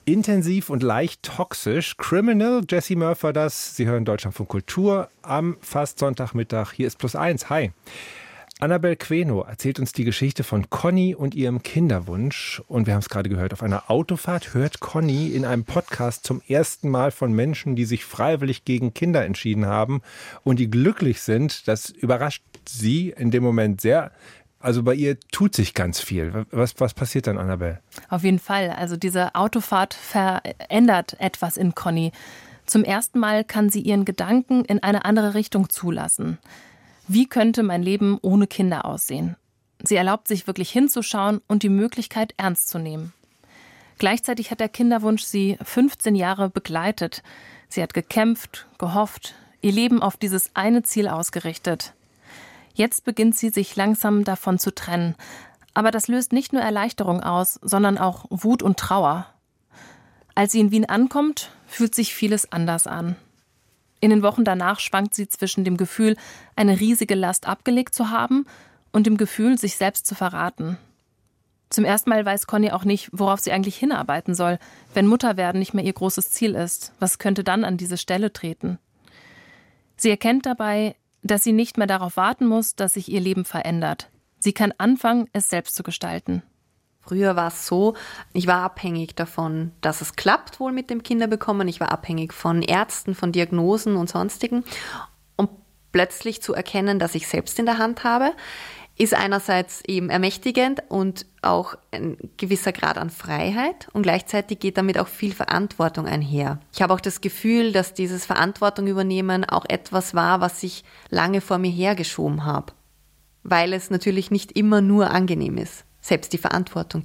Intensiv und leicht toxisch. Criminal, Jessie Murphy das. Sie hören Deutschlandfunk Kultur am fast Sonntagmittag. Hier ist +1. Hi. Annabel Queno erzählt uns die Geschichte von Conny und ihrem Kinderwunsch. Und wir haben es gerade gehört, auf einer Autofahrt hört Conny in einem Podcast zum ersten Mal von Menschen, die sich freiwillig gegen Kinder entschieden haben und die glücklich sind. Das überrascht sie in dem Moment sehr. Also bei ihr tut sich ganz viel. Was passiert dann, Annabel? Auf jeden Fall. Also diese Autofahrt verändert etwas in Conny. Zum ersten Mal kann sie ihren Gedanken in eine andere Richtung zulassen. Wie könnte mein Leben ohne Kinder aussehen? Sie erlaubt sich wirklich hinzuschauen und die Möglichkeit ernst zu nehmen. Gleichzeitig hat der Kinderwunsch sie 15 Jahre begleitet. Sie hat gekämpft, gehofft, ihr Leben auf dieses eine Ziel ausgerichtet. Jetzt beginnt sie sich langsam davon zu trennen. Aber das löst nicht nur Erleichterung aus, sondern auch Wut und Trauer. Als sie in Wien ankommt, fühlt sich vieles anders an. In den Wochen danach schwankt sie zwischen dem Gefühl, eine riesige Last abgelegt zu haben und dem Gefühl, sich selbst zu verraten. Zum ersten Mal weiß Conny auch nicht, worauf sie eigentlich hinarbeiten soll, wenn Mutterwerden nicht mehr ihr großes Ziel ist. Was könnte dann an diese Stelle treten? Sie erkennt dabei, dass sie nicht mehr darauf warten muss, dass sich ihr Leben verändert. Sie kann anfangen, es selbst zu gestalten. Früher war es so, ich war abhängig davon, dass es klappt wohl mit dem Kinderbekommen. Ich war abhängig von Ärzten, von Diagnosen und Sonstigen. Und plötzlich zu erkennen, dass ich selbst in der Hand habe, ist einerseits eben ermächtigend und auch ein gewisser Grad an Freiheit. Und gleichzeitig geht damit auch viel Verantwortung einher. Ich habe auch das Gefühl, dass dieses Verantwortung übernehmen auch etwas war, was ich lange vor mir hergeschoben habe. Weil es natürlich nicht immer nur angenehm ist, selbst die Verantwortung